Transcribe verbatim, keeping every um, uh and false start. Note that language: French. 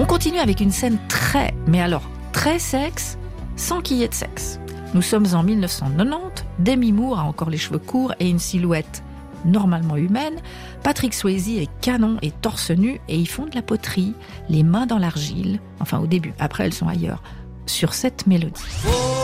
On continue avec une scène très, mais alors très sexe, sans qu'il y ait de sexe. Nous sommes en dix-neuf cent quatre-vingt-dix, Demi Moore a encore les cheveux courts et une silhouette normalement humaine. Patrick Swayze est canon et torse nu et ils font de la poterie, les mains dans l'argile, enfin au début, après elles sont ailleurs, sur cette mélodie.